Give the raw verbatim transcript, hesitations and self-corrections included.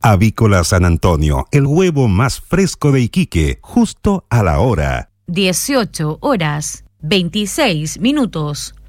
Avícola San Antonio, el huevo más fresco de Iquique, justo a la hora. dieciocho horas, veintiséis minutos.